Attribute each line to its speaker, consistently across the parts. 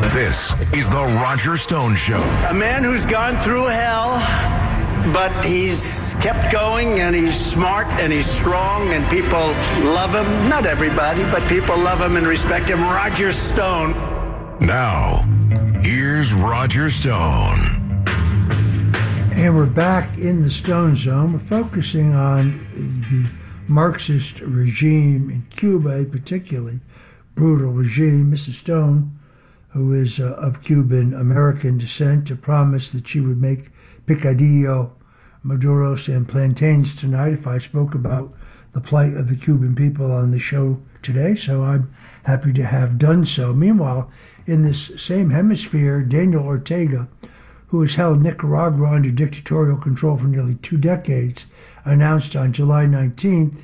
Speaker 1: This is the Roger Stone Show.
Speaker 2: A man who's gone through hell, but he's kept going, and he's smart, and he's strong, and people love him. Not everybody, but people love him and respect him. Roger Stone.
Speaker 1: Now, here's Roger Stone.
Speaker 3: And we're back in the Stone Zone. We're focusing on the Marxist regime in Cuba, a particularly brutal regime. Mrs. Stone, who is of Cuban-American descent, promised that she would make picadillo, maduros, and plantains tonight if I spoke about the plight of the Cuban people on the show today, so I'm happy to have done so. Meanwhile, in this same hemisphere, Daniel Ortega, who has held Nicaragua under dictatorial control for nearly 2 decades, announced on July 19th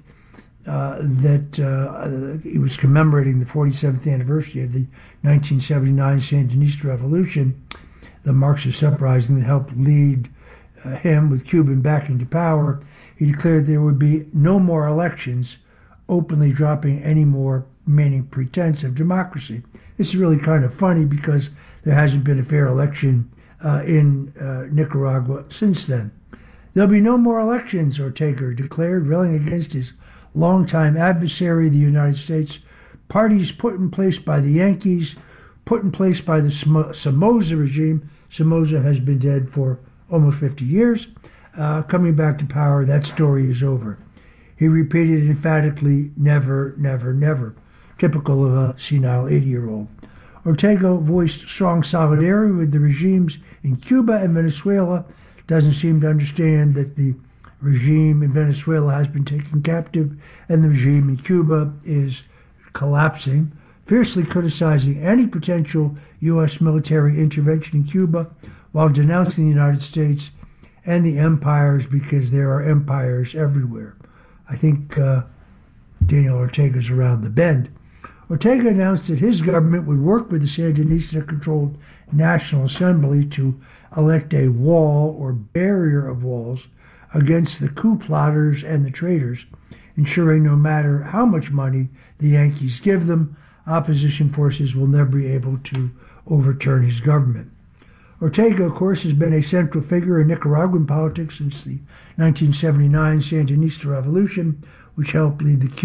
Speaker 3: that he was commemorating the 47th anniversary of the 1979 Sandinista Revolution, the Marxist uprising that helped lead him, with Cuban backing, to power. He declared there would be no more elections, openly dropping any more remaining pretense of democracy. This is really kind of funny because there hasn't been a fair election in Nicaragua since then. There'll be no more elections, Ortega declared, railing against his longtime adversary, the United States. Parties put in place by the Yankees, put in place by the Somoza regime. Somoza has been dead for almost 50 years. Coming back to power, that story is over. He repeated emphatically, never, never, never, typical of a senile 80-year-old. Ortega voiced strong solidarity with the regimes in Cuba and Venezuela, doesn't seem to understand that the regime in Venezuela has been taken captive and the regime in Cuba is collapsing, fiercely criticizing any potential U.S. military intervention in Cuba while denouncing the United States and the empires because there are empires everywhere. I think Daniel Ortega's around the bend. Ortega announced that his government would work with the Sandinista-controlled National Assembly to elect a wall or barrier of walls against the coup plotters and the traitors, ensuring no matter how much money the Yankees give them, opposition forces will never be able to overturn his government. Ortega, of course, has been a central figure in Nicaraguan politics since the 1979 Sandinista Revolution, which helped lead the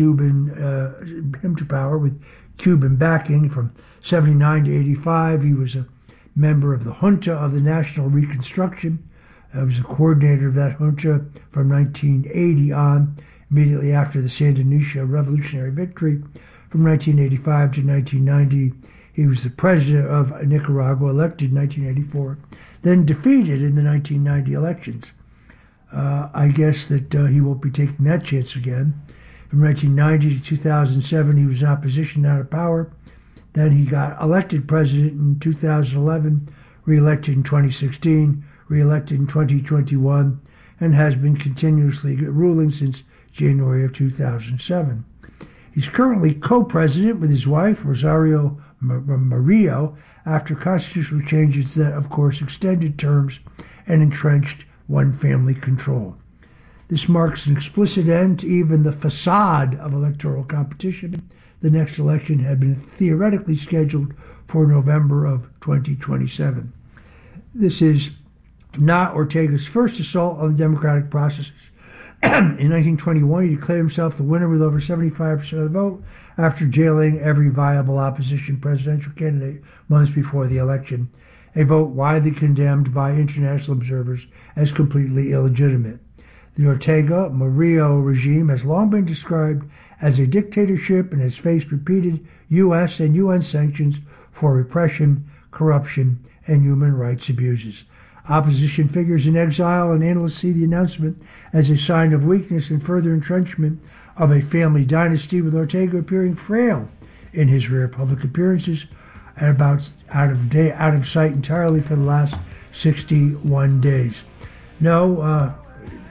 Speaker 3: him to power with Cuban backing. From 79 to 85, he was a member of the Junta of the National Reconstruction. He was a coordinator of that junta from 1980 on, immediately after the Sandinista revolutionary victory. From 1985 to 1990, he was the president of Nicaragua, elected in 1984, then defeated in the 1990 elections. I guess that he won't be taking that chance again. From 1990 to 2007, he was in opposition, out of power. Then he got elected president in 2011, re-elected in 2016, re-elected in 2021, and has been continuously ruling since January of 2007. He's currently co-president with his wife, Rosario Murillo, after constitutional changes that, of course, extended terms and entrenched one-family control. This marks an explicit end to even the facade of electoral competition. The next election had been theoretically scheduled for November of 2027. This is not Ortega's first assault on the democratic processes. In 1921, he declared himself the winner with over 75% of the vote after jailing every viable opposition presidential candidate months before the election, a vote widely condemned by international observers as completely illegitimate. The Ortega-Murillo regime has long been described as a dictatorship and has faced repeated U.S. and UN sanctions for repression, corruption, and human rights abuses. Opposition figures in exile and analysts see the announcement as a sign of weakness and further entrenchment of a family dynasty, with Ortega appearing frail in his rare public appearances and about out of sight entirely for the last 61 days. No,